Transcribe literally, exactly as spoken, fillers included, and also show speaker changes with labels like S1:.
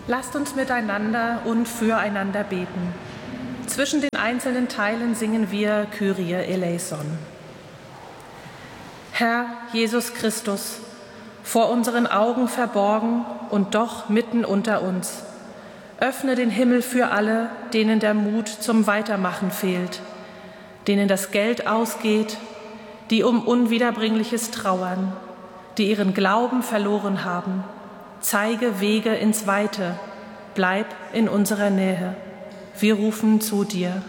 S1: Lasst uns miteinander und füreinander beten. Zwischen den einzelnen Teilen singen wir Kyrie eleison. Herr Jesus Christus, vor unseren Augen verborgen und doch mitten unter uns, öffne den Himmel für alle, denen der Mut zum Weitermachen fehlt, denen das Geld ausgeht, die um Unwiederbringliches trauern, die ihren Glauben verloren haben. Zeige Wege ins Weite, bleib in unserer Nähe. Wir rufen zu dir.